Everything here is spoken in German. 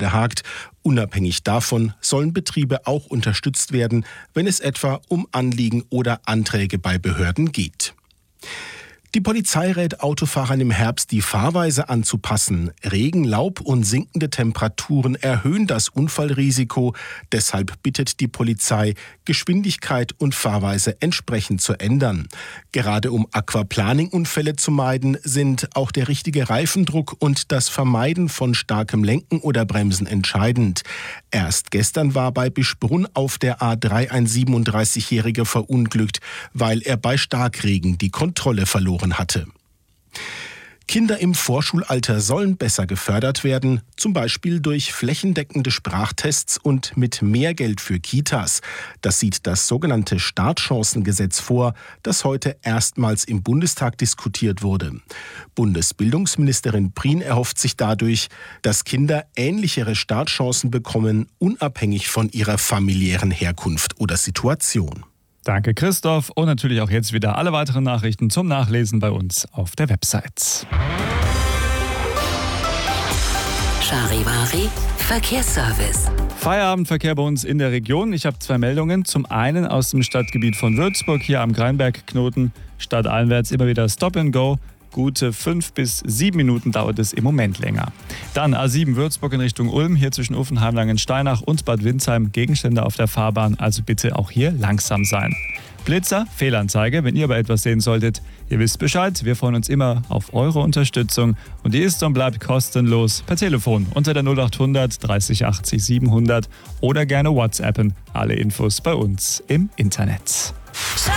gerade hakt. Unabhängig davon sollen Betriebe auch unterstützt werden, wenn es etwa um Anliegen oder Anträge bei Behörden geht. Die Polizei rät Autofahrern im Herbst, die Fahrweise anzupassen. Regen, Laub und sinkende Temperaturen erhöhen das Unfallrisiko. Deshalb bittet die Polizei, Geschwindigkeit und Fahrweise entsprechend zu ändern. Gerade um Aquaplaning-Unfälle zu meiden, sind auch der richtige Reifendruck und das Vermeiden von starkem Lenken oder Bremsen entscheidend. Erst gestern war bei Bischbrunn auf der A3 ein 37-Jähriger verunglückt, weil er bei Starkregen die Kontrolle verloren hatte. Kinder im Vorschulalter sollen besser gefördert werden, zum Beispiel durch flächendeckende Sprachtests und mit mehr Geld für Kitas. Das sieht das sogenannte Startchancengesetz vor, das heute erstmals im Bundestag diskutiert wurde. Bundesbildungsministerin Prien erhofft sich dadurch, dass Kinder ähnlichere Startchancen bekommen, unabhängig von ihrer familiären Herkunft oder Situation. Danke, Christoph. Und natürlich auch jetzt wieder alle weiteren Nachrichten zum Nachlesen bei uns auf der Website. Charivari Verkehrsservice. Feierabendverkehr bei uns in der Region. Ich habe 2 Meldungen. Zum einen aus dem Stadtgebiet von Würzburg, hier am Greinbergknoten, stadteinwärts immer wieder Stop and Go. Gute 5 bis 7 Minuten dauert es im Moment länger. Dann A7 Würzburg in Richtung Ulm, hier zwischen Uffenheim, Langensteinach und Bad Windsheim. Gegenstände auf der Fahrbahn, also bitte auch hier langsam sein. Blitzer, Fehlanzeige, wenn ihr aber etwas sehen solltet. Ihr wisst Bescheid, wir freuen uns immer auf eure Unterstützung. Und die ist und bleibt kostenlos per Telefon unter der 0800 30 80 700 oder gerne WhatsAppen. Alle Infos bei uns im Internet.